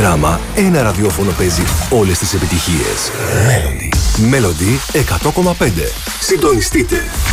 δράμα, ένα ραδιόφωνο παίζει όλες τις επιτυχίες. Melody 100,5. Συντονιστείτε.